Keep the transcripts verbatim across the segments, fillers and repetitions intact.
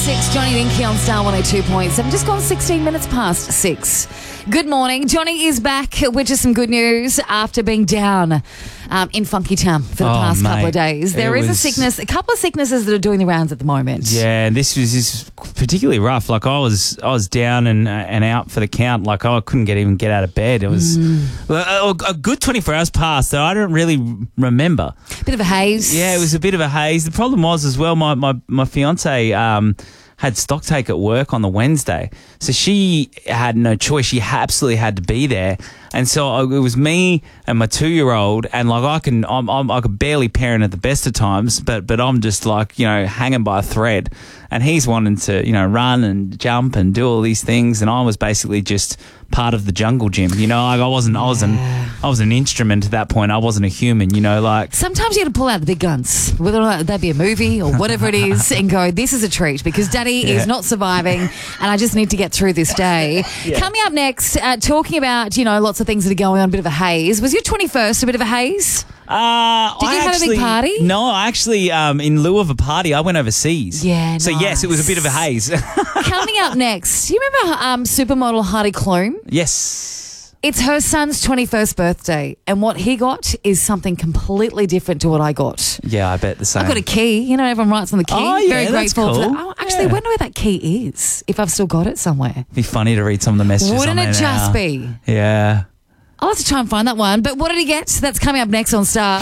six, Johnny and Inky on Star one oh two point seven. Just gone sixteen minutes past six. Good morning. Johnny is back with just some good news after being down um, in Funky Town for the Oh, past mate. couple of days. There It is a was- sickness, a couple of sicknesses that are doing the rounds at the moment. Yeah, this was this was particularly rough. Like I was, I was down and uh, and out for the count. Like I couldn't get even get out of bed. It was well, a, a good twenty-four hours passed, so I don't really remember. Bit of a haze. Yeah, it was a bit of a haze. The problem was as well, my my my fiance um, had stock take at work on the Wednesday, so she had no choice. She absolutely had to be there, and so I, it was me and my two-year-old, and like I can, I'm, I'm I could barely parent at the best of times, but but I'm just like you know hanging by a thread, and he's wanting to you know run and jump and do all these things, and I was basically just part of the jungle gym. You know, like I wasn't, I wasn't, I was an instrument at that point. I wasn't a human. You know, like. Sometimes you got to pull out the big guns, whether or not that be a movie or whatever it is, and go, this is a treat because Daddy Yeah. is not surviving and I just need to get through this day. Yeah. Coming up next, uh, talking about, you know, lots of things that are going on, a bit of a haze. Was your twenty-first a bit of a haze? Uh, Did I you have a big actually- party? No, I actually, um, in lieu of a party, I went overseas. Yeah, So yes, it was a nice. bit of a haze. Coming up next, do you remember um, supermodel Heidi Klum? Yes. It's her son's twenty-first birthday, and what he got is something completely different to what I got. Yeah, I bet the same. I got a key. You know, everyone writes on the key. Oh, yeah, Very that's grateful for cool. that. Oh, actually, Yeah. I wonder where that key is, if I've still got it somewhere. It'd be funny to read some of the messages Wouldn't on it there just now. be? Yeah. I'll have to try and find that one. But what did he get? That's coming up next on Star.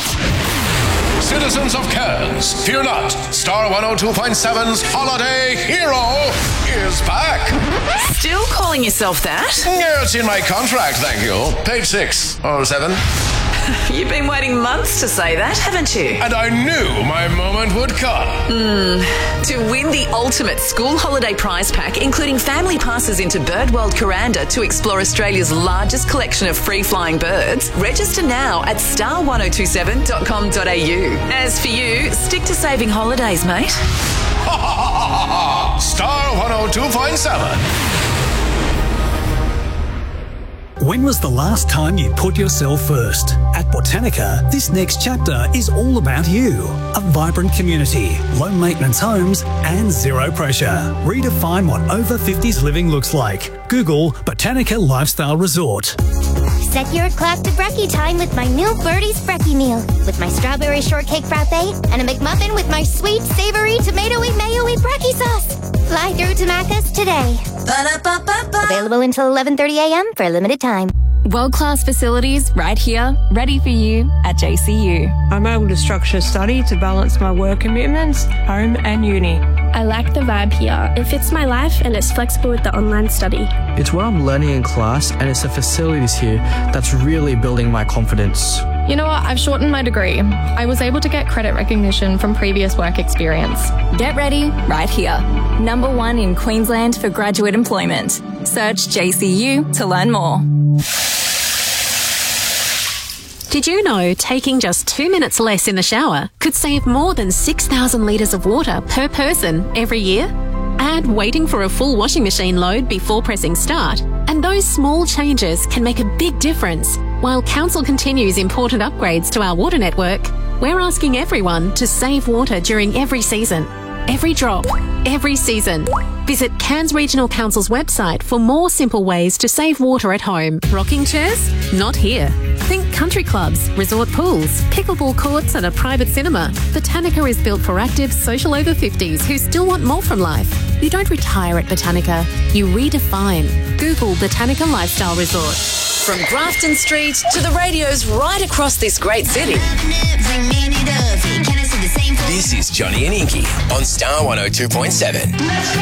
Citizens of Cairns, fear not. Star one oh two point seven's Holiday Hero is back. Still calling yourself that? Yeah, it's in my contract, thank you. Page six or seven. You've been waiting months to say that, haven't you? And I knew my moment would come. To win the ultimate school holiday prize pack, including family passes into Birdworld Kuranda to explore Australia's largest collection of free-flying birds, register now at star one oh two seven dot com dot a u. As for you, stick to saving holidays, mate. Ha ha ha ha ha! Star one oh two point seven. When was the last time you put yourself first? At Botanica, this next chapter is all about you. A vibrant community, low maintenance homes, and zero pressure. Redefine what over fifties living looks like. Google Botanica Lifestyle Resort. Set your clock to brekkie time with my new Birdie's Brekkie meal. With my strawberry shortcake frappe and a McMuffin with my sweet, savory, tomatoey, mayo-y brekkie sauce. Fly through to Macca's today. Ba-da-ba-ba-ba. Available until eleven thirty a.m. for a limited time. World-class facilities right here, ready for you at J C U. I'm able to structure study to balance my work commitments, home and uni. I like the vibe here. It fits my life and it's flexible with the online study. It's what I'm learning in class and it's the facilities here that's really building my confidence. You know what? I've shortened my degree. I was able to get credit recognition from previous work experience. Get ready right here. Number one in Queensland for graduate employment. Search J C U to learn more. Did you know taking just two minutes less in the shower could save more than six thousand litres of water per person every year? Add waiting for a full washing machine load before pressing start, and those small changes can make a big difference. While Council continues important upgrades to our water network, we're asking everyone to save water during every season. Every drop, every season. Visit Cairns Regional Council's website for more simple ways to save water at home. Rocking chairs? Not here. Think country clubs, resort pools, pickleball courts and a private cinema. Botanica is built for active social over fifties who still want more from life. You don't retire at Botanica, you redefine. Google Botanica Lifestyle Resort. From Grafton Street to the radios right across this great city. This is Johnny and Inky on Star one oh two point seven.